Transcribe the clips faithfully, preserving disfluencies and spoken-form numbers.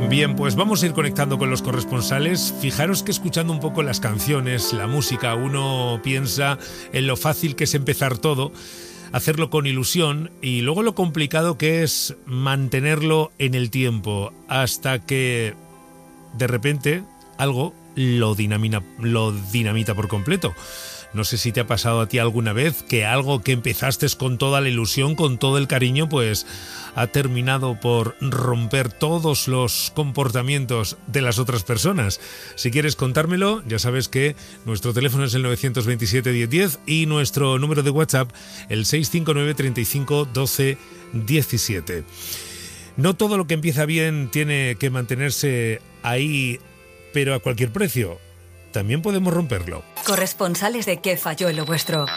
Bien, pues vamos a ir conectando con los corresponsales. Fijaros que escuchando un poco las canciones, la música, uno piensa en lo fácil que es empezar todo, hacerlo con ilusión y luego lo complicado que es mantenerlo en el tiempo hasta que de repente algo lo dinamita, lo dinamita por completo. No sé si te ha pasado a ti alguna vez que algo que empezaste con toda la ilusión, con todo el cariño, pues ha terminado por romper todos los comportamientos de las otras personas. Si quieres contármelo, ya sabes que nuestro teléfono es el nueve dos siete, diez diez y nuestro número de WhatsApp el seis cinco nueve, treinta y cinco, doce, diecisiete. No todo lo que empieza bien tiene que mantenerse ahí, pero a cualquier precio. También podemos romperlo. Corresponsales de ¿Qué falló en lo vuestro?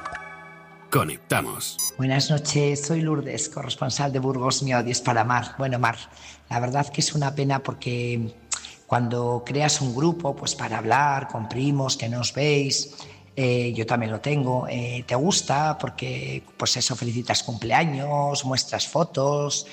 Conectamos. Buenas noches, soy Lourdes, corresponsal de Burgos. Mi odio es para Mar. Bueno, Mar, la verdad que es una pena porque cuando creas un grupo, pues para hablar con primos que no os veis, eh, yo también lo tengo, eh, te gusta porque pues eso, felicitas cumpleaños, muestras fotos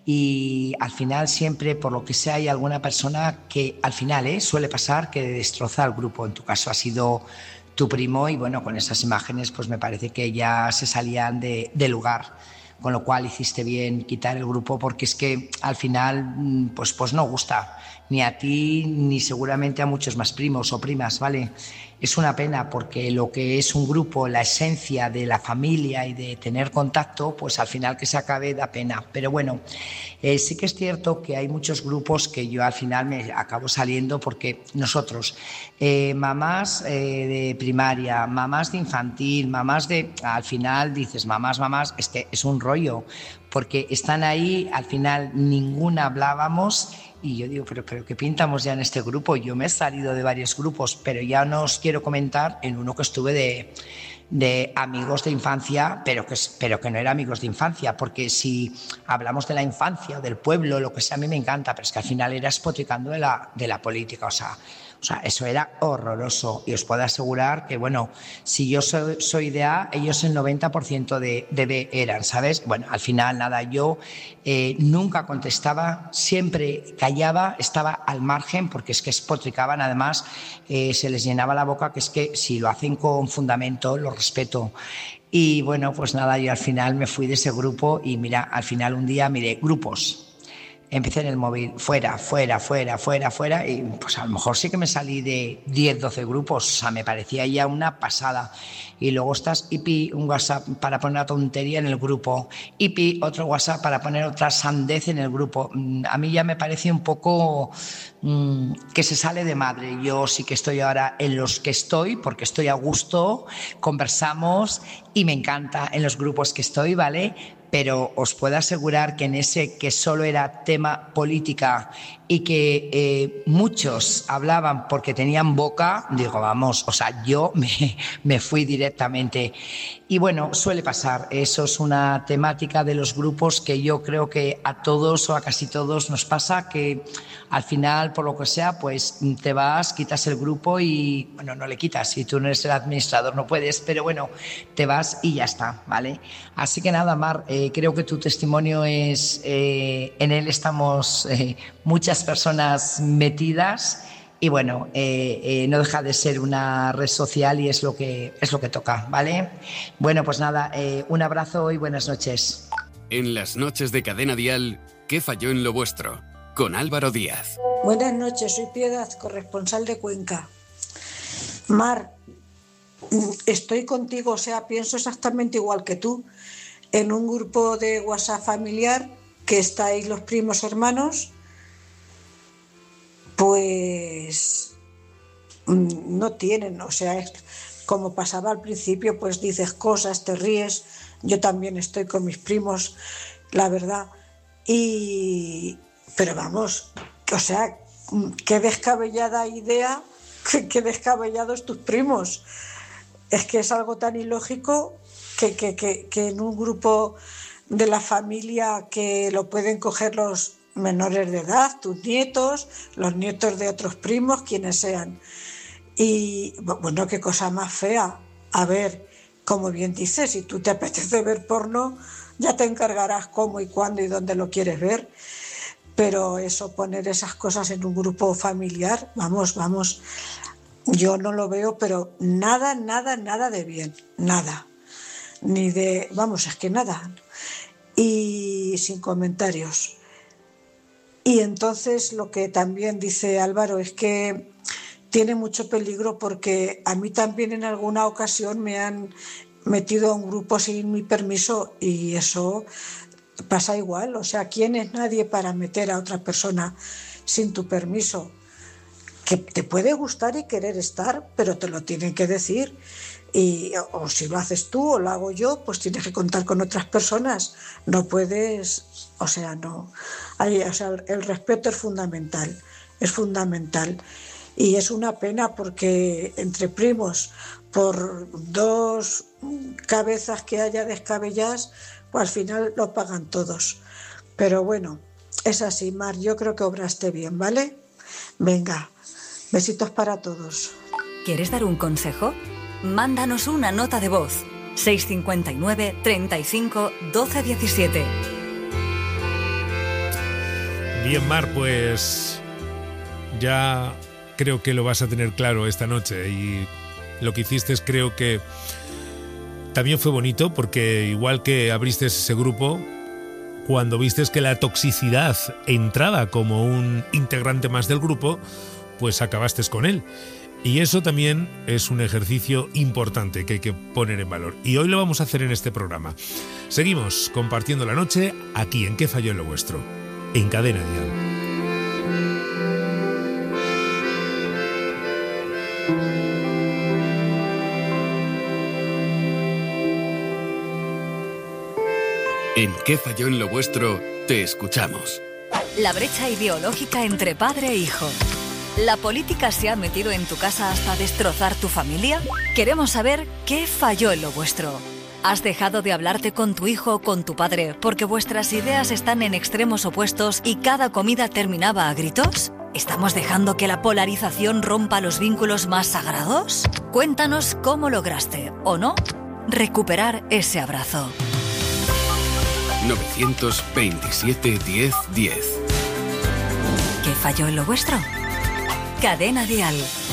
y al final siempre, por lo que sea, hay alguna persona que al final eh, suele pasar que destroza el grupo. En tu caso ha sido tu primo y bueno, con esas imágenes pues me parece que ya se salían de, de lugar, con lo cual hiciste bien quitar el grupo porque es que al final pues, pues no gusta ni a ti ni seguramente a muchos más primos o primas, ¿vale? Es una pena porque lo que es un grupo, la esencia de la familia y de tener contacto, pues al final que se acabe da pena. Pero bueno, eh, sí que es cierto que hay muchos grupos que yo al final me acabo saliendo porque nosotros, eh, mamás eh, de primaria, mamás de infantil, mamás de... Al final dices mamás, mamás, es que es un rollo porque están ahí, al final ninguna hablábamos. Y yo digo, pero, pero ¿qué pintamos ya en este grupo? Yo me he salido de varios grupos, pero ya no os quiero comentar en uno que estuve de, de amigos de infancia, pero que, pero que no era amigos de infancia, porque si hablamos de la infancia o del pueblo, lo que sea, a mí me encanta, pero es que al final era espotricando de la, de la política, o sea... O sea, eso era horroroso y os puedo asegurar que, bueno, si yo soy, soy de A, ellos el noventa por ciento de, de B eran, ¿sabes? Bueno, al final, nada, yo eh, nunca contestaba, siempre callaba, estaba al margen porque es que espotricaban, además eh, se les llenaba la boca, que es que si lo hacen con fundamento, lo respeto. Y bueno, pues nada, yo al final me fui de ese grupo y mira, al final un día miré grupos. Empecé en el móvil, fuera, fuera, fuera, fuera, fuera, y pues a lo mejor sí que me salí de diez, doce grupos, o sea, me parecía ya una pasada. Y luego estás, hipi, un WhatsApp para poner una tontería en el grupo, hipi, otro WhatsApp para poner otra sandez en el grupo. A mí ya me parece un poco mmm, que se sale de madre. Yo sí que estoy ahora en los que estoy, porque estoy a gusto, conversamos y me encanta en los grupos que estoy, ¿vale? Pero os puedo asegurar que en ese que solo era tema política y que eh, muchos hablaban porque tenían boca, digo, vamos, o sea, yo me, me fui directamente. Y bueno, suele pasar, eso es una temática de los grupos que yo creo que a todos o a casi todos nos pasa, que al final, por lo que sea, pues te vas, quitas el grupo y, bueno, no le quitas, si tú no eres el administrador no puedes, pero bueno, te vas y ya está, ¿vale? Así que nada, Mar, eh, creo que tu testimonio es, eh, en él estamos eh, muchas personas metidas y bueno, eh, eh, no deja de ser una red social y es lo que, es lo que toca, ¿vale? Bueno, pues nada, eh, un abrazo y buenas noches. En las noches de Cadena Dial, ¿qué falló en lo vuestro? Con Álvaro Díaz. Buenas noches, soy Piedad, corresponsal de Cuenca. Mar, estoy contigo, o sea, pienso exactamente igual que tú. En un grupo de WhatsApp familiar que estáis los primos hermanos, pues no tienen, o sea, es como pasaba al principio, pues dices cosas, te ríes. Yo también estoy con mis primos, la verdad, y pero vamos, o sea, qué descabellada idea, qué descabellados tus primos. Es que es algo tan ilógico que, que, que, que en un grupo de la familia que lo pueden coger los menores de edad, tus nietos, los nietos de otros primos, quienes sean. Y bueno, qué cosa más fea. A ver, como bien dices, si tú te apetece ver porno, ya te encargarás cómo y cuándo y dónde lo quieres ver. pero eso, poner esas cosas en un grupo familiar, vamos, vamos, yo no lo veo, pero nada, nada, nada de bien, nada, ni de, vamos, es que nada, y sin comentarios. Y entonces lo que también dice Álvaro es que tiene mucho peligro, porque a mí también en alguna ocasión me han metido a un grupo sin mi permiso y eso pasa igual. O sea, ¿quién es nadie para meter a otra persona sin tu permiso? Que te puede gustar y querer estar, pero te lo tienen que decir. Y, o si lo haces tú o lo hago yo, pues tienes que contar con otras personas. No puedes, o sea, no. Hay, o sea, el respeto es fundamental, es fundamental. Y es una pena porque entre primos, por dos cabezas que haya descabelladas, pues al final lo pagan todos. Pero bueno, es así, Mar, yo creo que obraste bien, ¿vale? Venga, besitos para todos. ¿Quieres dar un consejo? Mándanos una nota de voz. seis cinco nueve, treinta y cinco, doce diecisiete. Bien, Mar, pues ya creo que lo vas a tener claro esta noche, y lo que hiciste es, creo que también fue bonito, porque igual que abriste ese grupo, cuando vistes que la toxicidad entraba como un integrante más del grupo, pues acabaste con él. Y eso también es un ejercicio importante que hay que poner en valor. Y hoy lo vamos a hacer en este programa. Seguimos compartiendo la noche aquí en ¿Qué falló en lo vuestro? En Cadena Dial. En ¿Qué falló en lo vuestro? Te escuchamos. La brecha ideológica entre padre e hijo. ¿La política se ha metido en tu casa hasta destrozar tu familia? Queremos saber qué falló en lo vuestro. ¿Has dejado de hablarte con tu hijo o con tu padre porque vuestras ideas están en extremos opuestos y cada comida terminaba a gritos? ¿Estamos dejando que la polarización rompa los vínculos más sagrados? Cuéntanos cómo lograste, o no, recuperar ese abrazo. nueve veintisiete, diez, diez. ¿Qué falló en lo vuestro? Cadena Dial.